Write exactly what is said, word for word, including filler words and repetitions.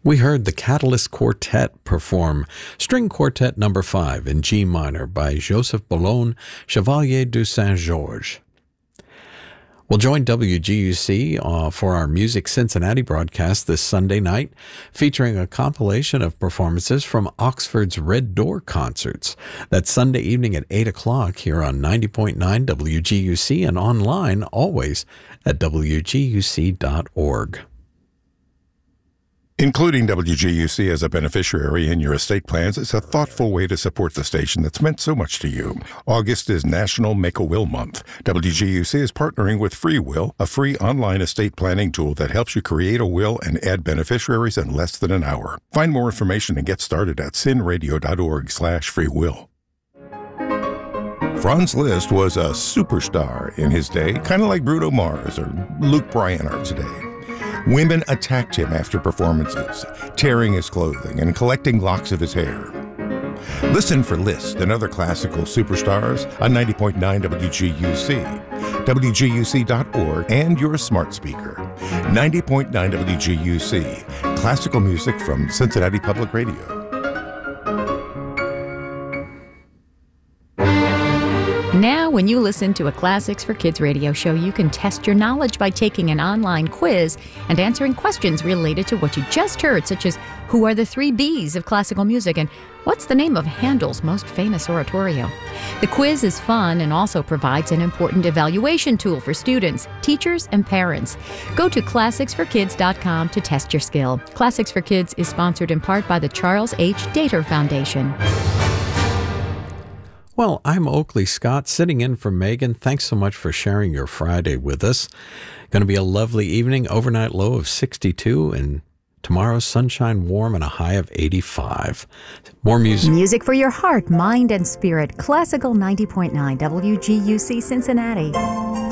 We heard the Catalyst Quartet perform String Quartet Number five in G minor by Joseph Boulogne, Chevalier du Saint-Georges. We'll join W G U C uh, for our Music Cincinnati broadcast this Sunday night, featuring a compilation of performances from Oxford's Red Door concerts. That's Sunday evening at eight o'clock here on ninety point nine W G U C and online always at W G U C dot org. Including W G U C as a beneficiary in your estate plans is a thoughtful way to support the station that's meant so much to you. August is National Make-A-Will Month. W G U C is partnering with Free Will, a free online estate planning tool that helps you create a will and add beneficiaries in less than an hour. Find more information and get started at sinradio.org slash free will. Franz Liszt was a superstar in his day, kind of like Bruno Mars or Luke Bryan are today. Women attacked him after performances, tearing his clothing and collecting locks of his hair. Listen for Liszt and other classical superstars on ninety point nine W G U C, W G U C dot org, and your smart speaker. ninety point nine W G U C, classical music from Cincinnati Public Radio. Now, when you listen to a Classics for Kids radio show, you can test your knowledge by taking an online quiz and answering questions related to what you just heard, such as who are the three B's of classical music and what's the name of Handel's most famous oratorio. The quiz is fun and also provides an important evaluation tool for students, teachers, and parents. Go to classics for kids dot com to test your skill. Classics for Kids is sponsored in part by the Charles H. Dater Foundation. Well, I'm Oakley Scott, sitting in for Megan. Thanks so much for sharing your Friday with us. Going to be a lovely evening, overnight low of sixty-two, and tomorrow sunshine warm and a high of eighty-five. More music. Music for your heart, mind, and spirit. Classical ninety point nine W G U C Cincinnati.